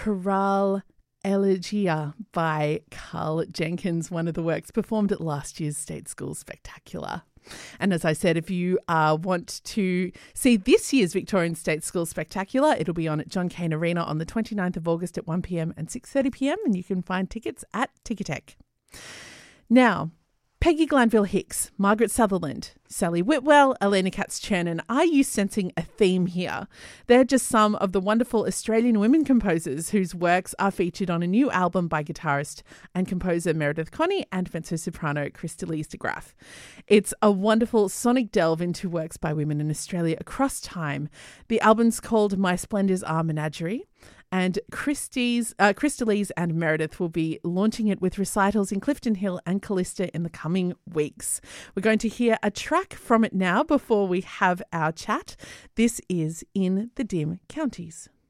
Chorale Elegia by Carl Jenkins, one of the works performed at last year's State School Spectacular. And as I said, if you want to see this year's Victorian State School Spectacular, it'll be on at John Cain Arena on the 29th of August at 1 p.m. and 6:30 p.m. and you can find tickets at Ticketek. Now, Peggy Glanville Hicks, Margaret Sutherland, Sally Whitwell, Elena Katz-Chernin. Are you sensing a theme here? They're just some of the wonderful Australian women composers whose works are featured on a new album by guitarist and composer Meredith Connie and mezzo-soprano Christalise de Graaf. It's a wonderful sonic delve into works by women in Australia across time. The album's called My Splendours Are Menagerie. And Christalise and Meredith will be launching it with recitals in Clifton Hill and Callista in the coming weeks. We're going to hear a track from it now before we have our chat. This is In the Dim Counties.